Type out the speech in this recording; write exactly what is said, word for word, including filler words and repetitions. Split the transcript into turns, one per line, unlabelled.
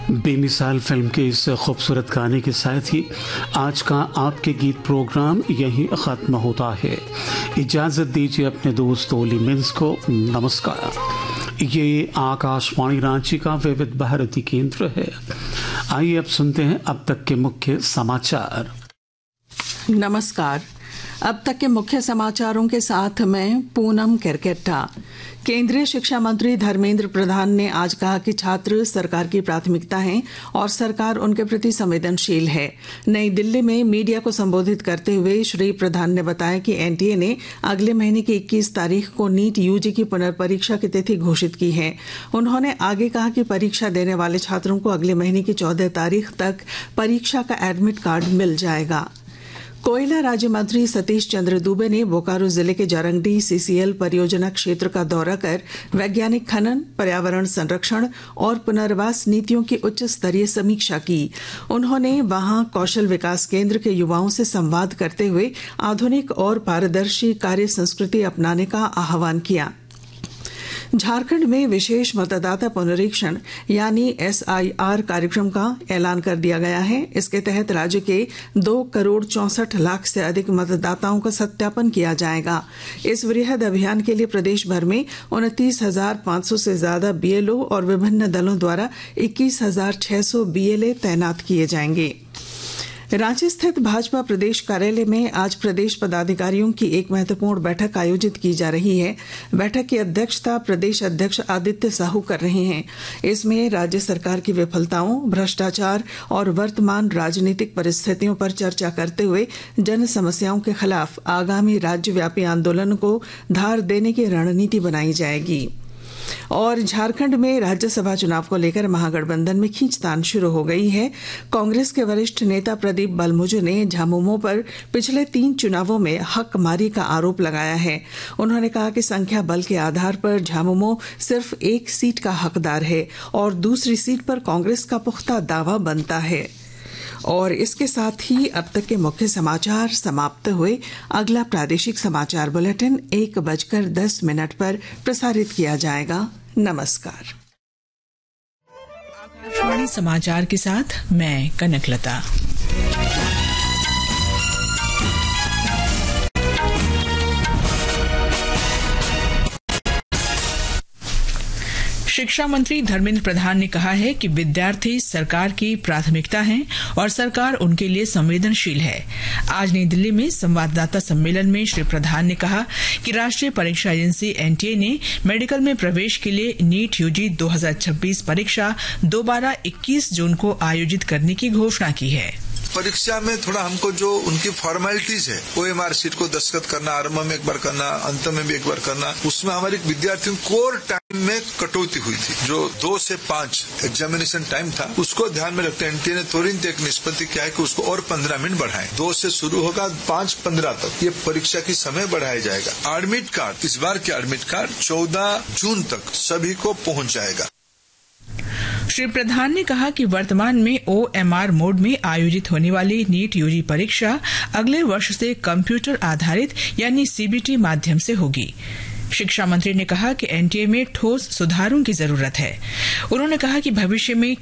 बेमिसाल फिल्म के इस खूबसूरत गाने के साथ ही आज का आपके गीत प्रोग्राम यहीं ख़त्म होता है। इजाज़त दीजिए अपने दोस्त ओली मिन्स को। नमस्कार। ये आकाशवाणी रांची का विविध भारती केंद्र है। आइए अब सुनते हैं अब तक के मुख्य समाचार।
नमस्कार। अब तक के मुख्य समाचारों के साथ मैं पूनम केरकेट्टा। केंद्रीय शिक्षा मंत्री धर्मेंद्र प्रधान ने आज कहा कि छात्र सरकार की प्राथमिकता हैं और सरकार उनके प्रति संवेदनशील है। नई दिल्ली में मीडिया को संबोधित करते हुए श्री प्रधान ने बताया कि एनटीए ने अगले महीने की इक्कीस तारीख को नीट यूजी की पुनर्परीक्षा की तिथि घोषित की है। उन्होंने आगे कहा कि परीक्षा देने वाले छात्रों को अगले महीने की चौदह तारीख तक परीक्षा का एडमिट कार्ड मिल जाएगा। कोयला राज्य मंत्री सतीश चंद्र दुबे ने बोकारो जिले के जारंगडीह सीसीएल परियोजना क्षेत्र का दौरा कर वैज्ञानिक खनन, पर्यावरण संरक्षण और पुनर्वास नीतियों की उच्च स्तरीय समीक्षा की। उन्होंने वहां कौशल विकास केंद्र के युवाओं से संवाद करते हुए आधुनिक और पारदर्शी कार्य संस्कृति अपनाने का आह्वान किया। झारखंड में विशेष मतदाता पुनरीक्षण यानी एसआईआर कार्यक्रम का ऐलान कर दिया गया है। इसके तहत राज्य के दो करोड़ चौसठ लाख से अधिक मतदाताओं का सत्यापन किया जाएगा। इस वृहद अभियान के लिए प्रदेश भर में उनतीस हजार पांच सौ से ज्यादा बीएलओ और विभिन्न दलों द्वारा इक्कीस हजार छह सौ बीएलए तैनात किए जाएंगे। रांची स्थित भाजपा प्रदेश कार्यालय में आज प्रदेश पदाधिकारियों की एक महत्वपूर्ण बैठक आयोजित की जा रही है। बैठक की अध्यक्षता प्रदेश अध्यक्ष आदित्य साहू कर रहे हैं। इसमें राज्य सरकार की विफलताओं, भ्रष्टाचार और वर्तमान राजनीतिक परिस्थितियों पर चर्चा करते हुए जन समस्याओं के खिलाफ आगामी राज्यव्यापी आंदोलन को धार देने की रणनीति बनाई जाएगी। और झारखंड में राज्यसभा चुनाव को लेकर महागठबंधन में खींचतान शुरू हो गई है। कांग्रेस के वरिष्ठ नेता प्रदीप बलमुजु ने झामुमो पर पिछले तीन चुनावों में हकमारी का आरोप लगाया है। उन्होंने कहा कि संख्या बल के आधार पर झामुमो सिर्फ एक सीट का हकदार है और दूसरी सीट पर कांग्रेस का पुख्ता दावा बनता है। और इसके साथ ही अब तक के मुख्य समाचार समाप्त हुए। अगला प्रादेशिक समाचार बुलेटिन एक बजकर दस मिनट पर प्रसारित किया जाएगा। नमस्कार।
आकाशवाणी समाचार के साथ मैं कनकलता। शिक्षा मंत्री धर्मेंद्र प्रधान ने कहा है कि विद्यार्थी सरकार की प्राथमिकता हैं और सरकार उनके लिए संवेदनशील है। आज नई दिल्ली में संवाददाता सम्मेलन में श्री प्रधान ने कहा कि राष्ट्रीय परीक्षा एजेंसी एनटीए ने मेडिकल में प्रवेश के लिए नीट यूजी दो हज़ार छब्बीस परीक्षा दोबारा इक्कीस जून को आयोजित करने की घोषणा की है।
परीक्षा में थोड़ा हमको जो उनकी फॉर्मेलिटीज है, ओएमआर शीट को दस्तखत करना, आरंभ में एक बार करना, अंत में भी एक बार करना, उसमें हमारे विद्यार्थियों कोर टाइम में कटौती हुई थी। जो दो से पांच एग्जामिनेशन टाइम था, उसको ध्यान में रखते एनटीए ने तुरंत एक निष्पत्ति किया है कि उसको और पंद्रह मिनट बढ़ाएं। दो से शुरू होगा, पांच पंद्रह तक ये परीक्षा की समय बढ़ाया जाएगा। एडमिट कार्ड, इस बार के एडमिट कार्ड चौदह जून तक सभी को पहुंच जाएगा।
श्री प्रधान ने कहा कि वर्तमान में ओएमआर मोड में आयोजित होने वाली नीट यूजी परीक्षा अगले वर्ष से कंप्यूटर आधारित यानी सीबीटी माध्यम से होगी। शिक्षा मंत्री ने कहा कि एनटीए में ठोस सुधारों की जरूरत है। उन्होंने कहा कि भविष्य में